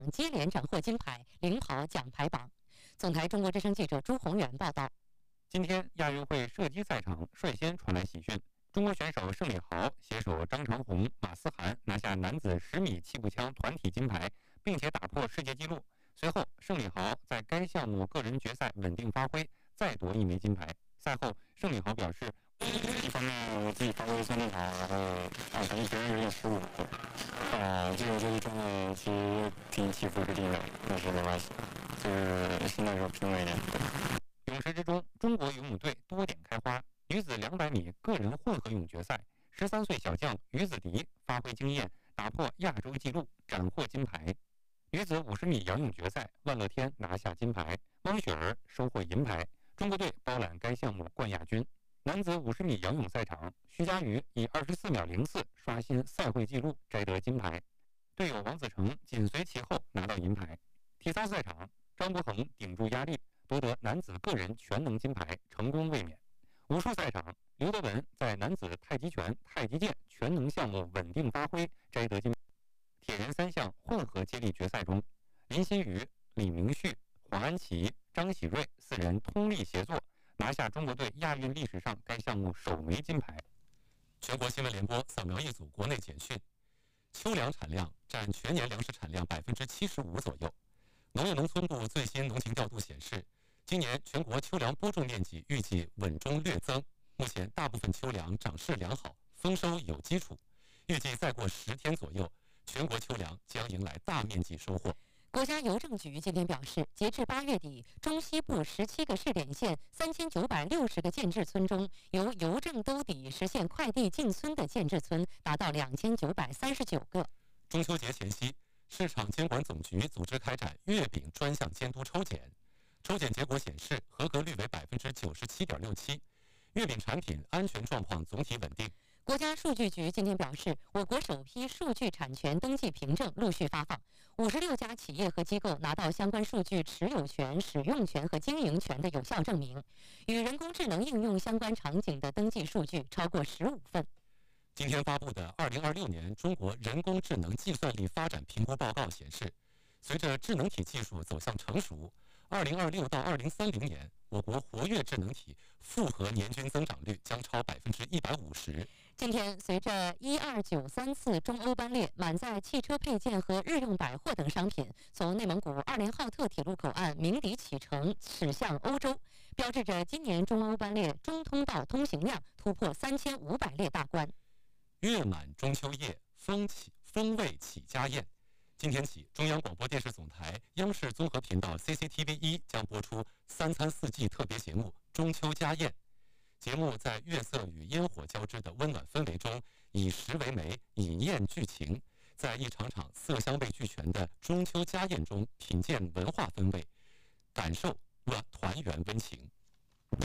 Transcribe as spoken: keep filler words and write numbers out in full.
接连斩获金牌，领跑奖牌榜。总台中国之声记者朱宏远报道。 今天亚运会射击赛场率先传来喜讯，中国选手盛礼豪携手张长虹、马思涵拿下男子十米气步枪团体金牌，并且打破世界纪录。随后，盛礼豪在该项目个人决赛稳定发挥，再夺一枚金牌。赛后，盛礼豪表示：“ 一方面我自己发挥相当好，然后啊，可能别人有点失误，啊，这个这一状态其实挺起伏不定的，但是没关系，就是心态上平稳一点。” 泳池之中，中国游泳队多点开花。女子两百米个人混合泳决赛，十三岁小将于子迪发挥惊艳，打破亚洲纪录，斩获金牌。女子五十米仰泳决赛，万乐天拿下金牌，汪雪儿收获银牌。中国队包揽该项目冠亚军。男子五十米仰泳赛场，徐嘉余以二十四秒零四刷新赛会纪录，摘得金牌。队友王子成紧随其后拿到银牌。体操赛场，张博恒顶住压力，夺得男子个人全能金牌，成功卫冕。武术赛场，刘德文在男子太极拳、太极剑全能项目稳定发挥，摘得金牌。铁人三项混合接力决赛中，林新宇、李明旭、黄安琪、张喜瑞四人通力协作，拿下中国队亚运历史上该项目首枚金牌。 全国新闻联播扫描一组国内简讯：秋粮产量占全年粮食产量百分之七十五左右。农业农村部最新农情调度显示，今年全国秋粮播种面积预计稳中略增，目前大部分秋粮长势良好，丰收有基础。预计再过十天左右，全国秋粮将迎来大面积收获。 国家邮政局今天表示，截至八月底，中西部十七个市点县三千九百六十个建制村中，由邮政兜底实现快递进村的建制村达到两千九百三十九个。 中秋节前夕，市场监管总局组织开展月饼专项监督抽检，抽检结果显示，合格率为百分之九十七点六七，月饼产品安全状况总体稳定。 国家数据局今天表示，我国首批数据产权登记凭证陆续发放，五十六家企业和机构拿到相关数据持有权、使用权和经营权的有效证明。与人工智能应用相关场景的登记数据超过十五份。 今天发布的《二零二六年中国人工智能计算力发展评估报告》显示，随着智能体技术走向成熟，二零二六到二零三零年，我国活跃智能体复合年均增长率将超百分之一百五十。 今天，随着一二九三次中欧班列满载汽车配件和日用百货等商品从内蒙古二连浩特铁路口岸鸣笛启程，驶向欧洲，标志着今年中欧班列中通道通行量突破三千五百列大关。 月满中秋夜，风起风味起家宴。今天起，中央广播电视总台央视综合频道 C C T V 一将播出三餐四季特别节目《中秋家宴》。节目在月色与烟火交织的温暖氛围中，以食为媒，以宴聚情，在一场场色香味俱全的中秋家宴中品鉴文化氛围，感受了团圆温情。